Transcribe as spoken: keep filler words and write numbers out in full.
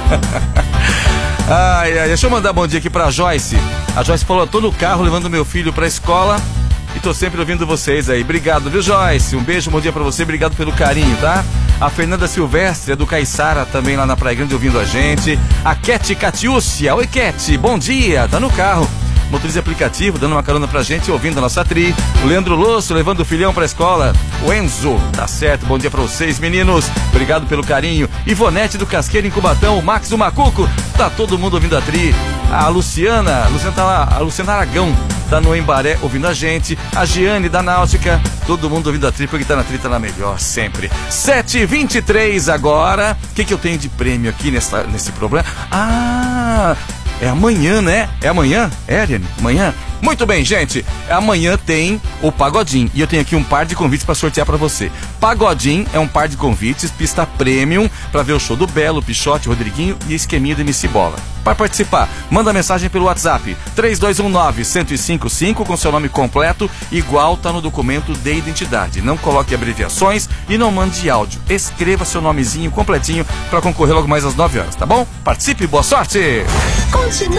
Ai, ai, deixa eu mandar bom dia aqui pra Joyce. A Joyce falou, tô no carro levando meu filho pra escola e tô sempre ouvindo vocês aí. Obrigado, viu, Joyce? Um beijo, bom dia pra você, obrigado pelo carinho, tá? A Fernanda Silvestre, é do Caiçara, também lá na Praia Grande ouvindo a gente. A Cat Catiúcia, oi Cat, bom dia, tá no carro. Motoriza aplicativo, dando uma carona pra gente, ouvindo a nossa tri. O Leandro Losso, levando o filhão pra escola. O Enzo, tá certo, bom dia pra vocês, meninos. Obrigado pelo carinho. Ivonete do Casqueiro em Cubatão, o Max do Macuco, tá todo mundo ouvindo a tri. A Luciana, a Luciana tá lá, a Luciana Aragão, tá no Embaré ouvindo a gente. A Giane da Náutica, todo mundo ouvindo a tri, porque tá na tri, tá na melhor, sempre. sete e vinte e três agora. O que que eu tenho de prêmio aqui nessa, nesse problema? Ah... É amanhã, né? É amanhã? É, Ariane? Amanhã? Muito bem, gente. Amanhã tem o Pagodim. E eu tenho aqui um par de convites para sortear para você. Pagodim é um par de convites, pista premium, para ver o show do Belo, Pichote, Rodriguinho e esqueminha do M C Bola. Para participar, manda mensagem pelo WhatsApp três dois um nove, um zero cinco cinco com seu nome completo, igual tá no documento de identidade. Não coloque abreviações e não mande áudio. Escreva seu nomezinho completinho para concorrer logo mais às nove horas, tá bom? Participe, boa sorte! Continue